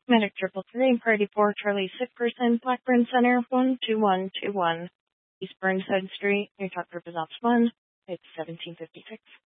Medic 333, Party 4, Charlie, sick person, Blackburn Center, 12121. East Burnside Street, New Talk Group is Ops 1. It's 1756.